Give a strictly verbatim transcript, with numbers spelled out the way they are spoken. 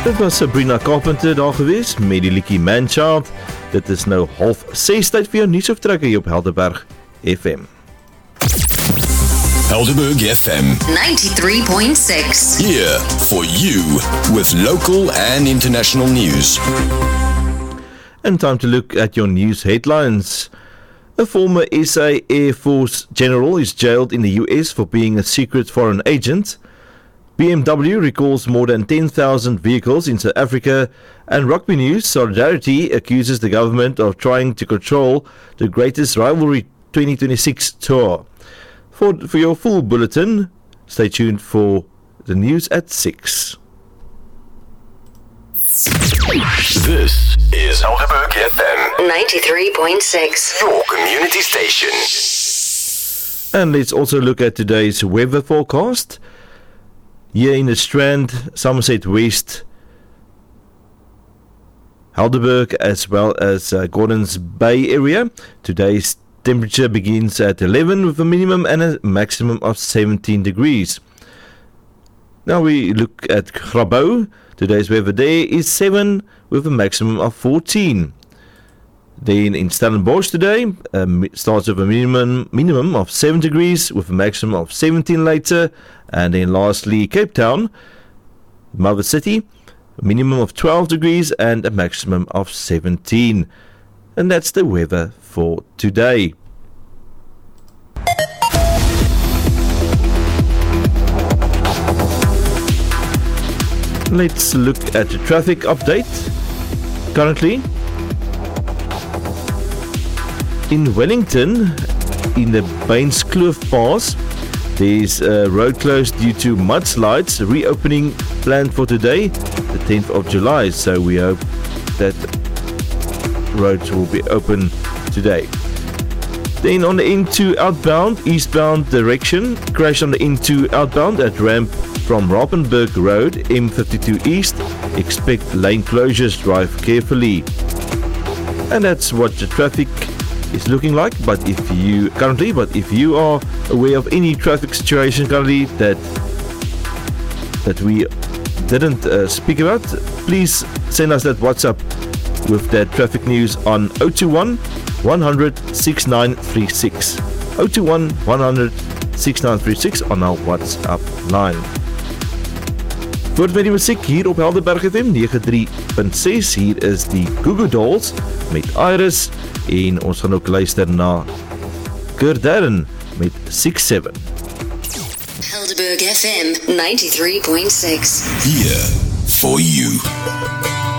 Dit was Sabrina Carpenter daar gewees met die liedjie Manchild. Dit is nou half ses tyd vir jou nuusoftrekker hier op Helderberg F M. Helderberg F M ninety-three point six. Here for you with local and international news. And time to look at your news headlines. A former S A Air Force general is jailed in the U S for being a secret foreign agent. B M W recalls more than ten thousand vehicles in South Africa, and Rugby News, Solidarity accuses the government of trying to control the Greatest Rivalry twenty twenty-six tour. For, for your full bulletin, stay tuned for the news at six. This is Helderberg F M ninety-three point six. your community station. And let's also look at today's weather forecast. Here in the Strand, Somerset West, Helderberg, as well as uh, Gordons Bay area. Today's temperature begins at eleven with a minimum and a maximum of seventeen degrees. Now we look at Grabouw. Today's weather there is seven with a maximum of fourteen. Then in Stellenbosch today, um, starts with a minimum minimum of seven degrees with a maximum of seventeen later. And then lastly, Cape Town, Mother City, a minimum of twelve degrees and a maximum of seventeen. And that's the weather for today. Let's look at the traffic update. Currently, in Wellington, in the Baines Kloof Pass, there's a road closed due to mudslides. Reopening planned for today, the tenth of July. So we hope that roads will be open today. Then on the N two outbound, eastbound direction, crash on the N two outbound at ramp from Rappenberg Road, M fifty-two East. Expect lane closures, drive carefully. And that's what the traffic is looking like. But if you currently, but if you are aware of any traffic situation currently that that we didn't uh, speak about, please send us that WhatsApp with that traffic news on zero two one, one hundred, sixty-nine thirty-six. zero two one, one hundred, sixty-nine thirty-six on our WhatsApp line. Voort met die musiek hier op Helderberg F M ninety-three point six. Hier is die Goo Goo Dolls met Iris. En ons gaan ook luister na Gurdern met six seven. Helderberg F M ninety-three point six. Here for you.